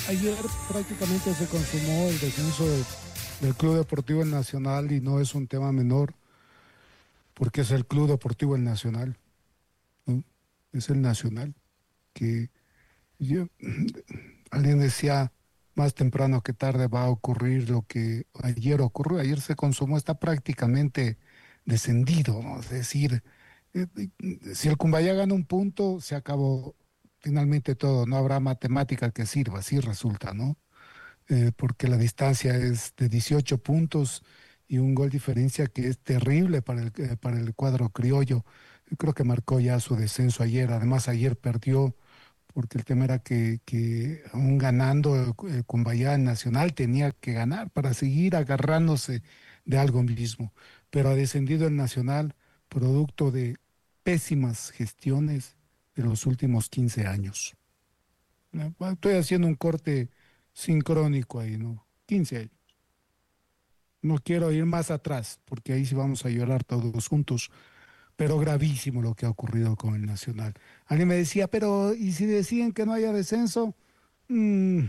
Ayer prácticamente se consumó el descenso del Club Deportivo El Nacional y no es un tema menor porque es el Club Deportivo El Nacional, ¿no? Es el Nacional que yo- alguien decía más temprano que tarde va a ocurrir lo que ayer ocurrió. Ayer se consumó, está prácticamente descendido, ¿no? Es decir, si el Cumbayá gana un punto, se acabó finalmente todo. No habrá matemática que sirva, así resulta, ¿no? Porque la distancia es de 18 puntos y un gol diferencia que es terrible para el cuadro criollo. Yo creo que marcó ya su descenso ayer. Además, ayer perdió porque el tema era que aún ganando el Cumbayá Nacional tenía que ganar para seguir agarrándose de algo mismo. Pero ha descendido el Nacional producto de pésimas gestiones de los últimos 15 años. Estoy haciendo un corte sincrónico ahí, ¿no? 15 años. No quiero ir más atrás, porque ahí sí vamos a llorar todos juntos, pero gravísimo lo que ha ocurrido con el Nacional. Alguien me decía, pero ¿y si deciden que no haya descenso? Mm,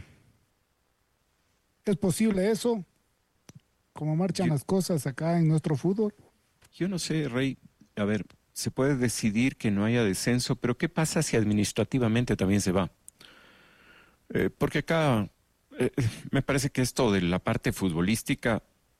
¿Es posible eso? ¿Cómo marchan Yo, las cosas acá en nuestro fútbol? yo no sé, Rey, a ver, se puede decidir que no haya descenso, pero ¿qué pasa si administrativamente también se va? Porque acá me parece que esto de la parte futbolística,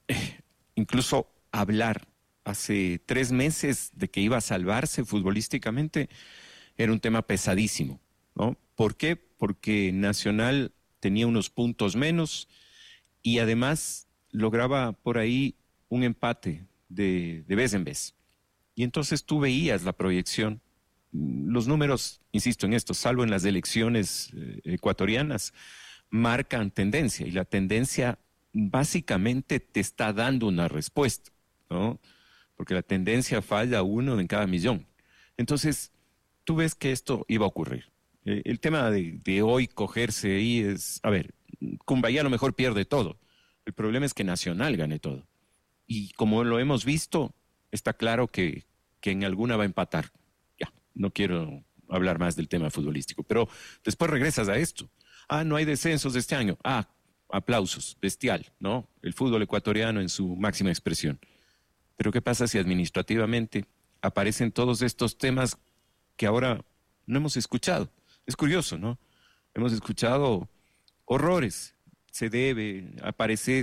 incluso hablar hace 3 meses de que iba a salvarse futbolísticamente, era un tema pesadísimo, ¿no? ¿Por qué? Porque Nacional tenía unos puntos menos y además lograba por ahí un empate de vez en vez. Y entonces tú veías la proyección, los números, insisto en esto, salvo en las elecciones ecuatorianas, marcan tendencia y la tendencia básicamente te está dando una respuesta, ¿no? Porque la tendencia falla uno en cada millón. Entonces, tú ves que esto iba a ocurrir. El tema de hoy cogerse ahí es, a ver, Cumbayá a lo mejor pierde todo. El problema es que Nacional gane todo. Y como lo hemos visto, está claro que en alguna va a empatar. Ya, no quiero hablar más del tema futbolístico, pero después regresas a esto. Ah, no hay descensos este año. Ah, aplausos, bestial, ¿no? El fútbol ecuatoriano en su máxima expresión. Pero ¿qué pasa si administrativamente aparecen todos estos temas que ahora no hemos escuchado? Es curioso, ¿no? Hemos escuchado horrores. Se debe, aparece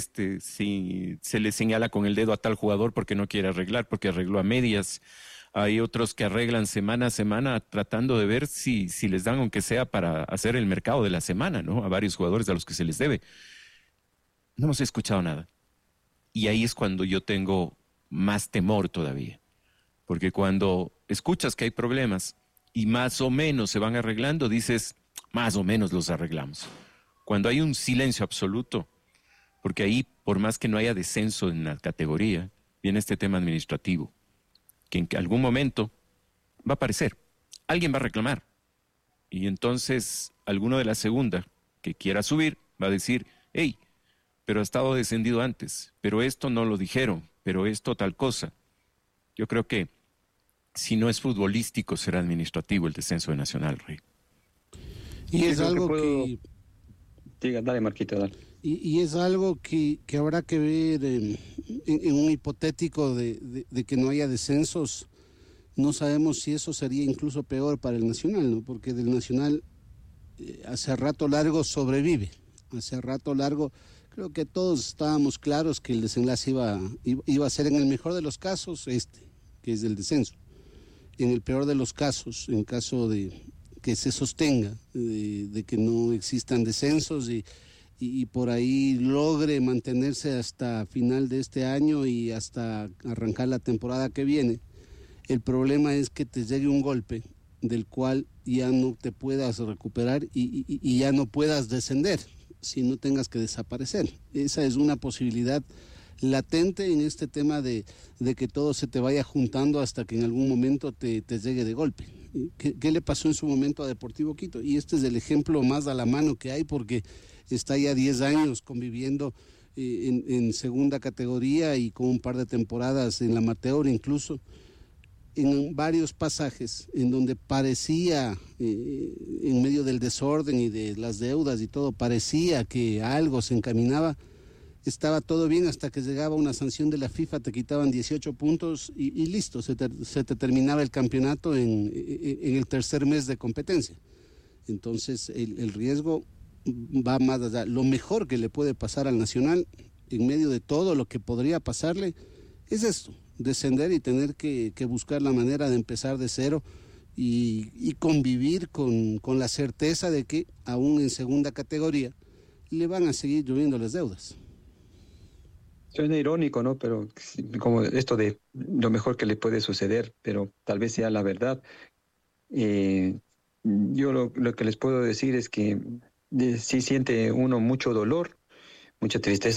si se le señala con el dedo a tal jugador porque no quiere arreglar, porque arregló a medias. Hay otros que arreglan semana a semana tratando de ver si les dan, aunque sea para hacer el mercado de la semana, ¿no? A varios jugadores a los que se les debe. No hemos escuchado nada. Y ahí es cuando yo tengo más temor todavía. Porque cuando escuchas que hay problemas y más o menos se van arreglando, dices, más o menos los arreglamos. Cuando hay un silencio absoluto, porque ahí, por más que no haya descenso en la categoría, viene este tema administrativo, que en algún momento va a aparecer. Alguien va a reclamar. Y entonces, alguno de la segunda que quiera subir va a decir, hey, pero ha estado descendido antes, pero esto no lo dijeron, pero esto tal cosa. Yo creo que si no es futbolístico, será administrativo el descenso de Nacional, Rey. Y Yo es creo que algo puedo... que, Diga, dale, Marquito, dale. y es algo que habrá que ver en un hipotético de que no haya descensos. No sabemos si eso sería incluso peor para el Nacional, ¿no? Porque del Nacional hace rato largo sobrevive. Hace rato largo, creo que todos estábamos claros que el desenlace iba a ser en el mejor de los casos que es el descenso. En el peor de los casos, en caso de que se sostenga, de que no existan descensos y por ahí logre mantenerse hasta final de este año y hasta arrancar la temporada que viene. El problema es que te llegue un golpe del cual ya no te puedas recuperar y ya no puedas descender, si no tengas que desaparecer. Esa es una posibilidad latente en este tema de que todo se te vaya juntando hasta que en algún momento te llegue de golpe. ¿Qué le pasó en su momento a Deportivo Quito? Y este es el ejemplo más a la mano que hay porque está ya 10 años conviviendo en segunda categoría y con un par de temporadas en la amateur incluso. en varios pasajes en donde parecía, en medio del desorden y de las deudas y todo, parecía que algo se encaminaba, estaba todo bien hasta que llegaba una sanción de la FIFA, te quitaban 18 puntos y listo, se te terminaba el campeonato en el tercer mes de competencia. Entonces el riesgo va más allá. Lo mejor que le puede pasar al Nacional, en medio de todo lo que podría pasarle, es esto, descender y tener que buscar la manera de empezar de cero y convivir con la certeza de que aún en segunda categoría le van a seguir lloviendo las deudas. Suena irónico, ¿no? Pero como esto de lo mejor que le puede suceder, pero tal vez sea la verdad. Yo lo que les puedo decir es que sí siente uno mucho dolor, mucha tristeza